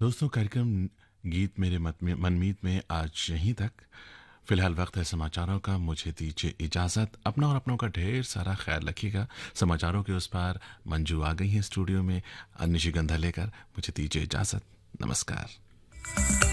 दोस्तों, कार्यक्रम गीत मेरे मनमीत में आज यहीं तक। फिलहाल वक्त है समाचारों का। मुझे दीजिए इजाज़त। अपना और अपनों का ढेर सारा ख्याल रखिएगा। समाचारों के उस पार मंजू आ गई हैं स्टूडियो में निशिगंधा लेकर। मुझे दीजिए इजाज़त। नमस्कार।